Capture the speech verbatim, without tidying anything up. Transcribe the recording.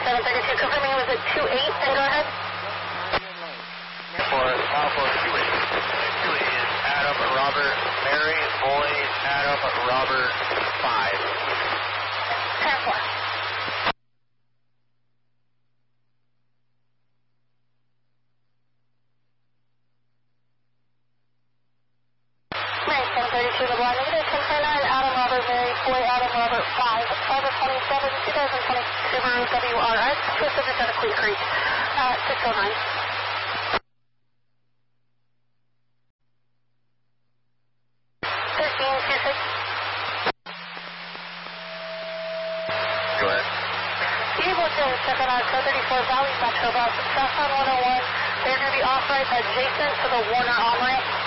seven thirty-two, confirming was it two eight, then go ahead. For mile four two eight. two eight is Adam Robert Mary, Boyd Adam Robert five. ten four. Mary seven thirty-two, the blind negative, confirm nine, Adam Robert Mary, Boy Adam Robert five, October twenty-seven, twenty twenty, Subaru W R X, two subject at a Clear Creek, uh, six oh nine. thirteen two six. Go ahead. Able to second on four thirty-four Valley Metro Bus, southbound one oh one, they're going to be off-right adjacent to the Warner on-ramp.